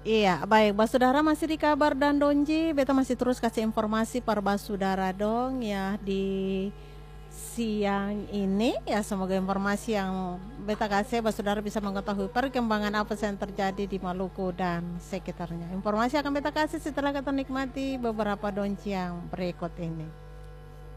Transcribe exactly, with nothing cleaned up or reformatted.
Iya, baik, Basudara masih di kabar dan Donji, beta masih terus kasih informasi para Basudara dong ya di siang ini ya, semoga informasi yang beta kasih Basudara bisa mengetahui perkembangan apa yang terjadi di Maluku dan sekitarnya. Informasi akan beta kasih setelah kita nikmati beberapa donji yang berikut ini.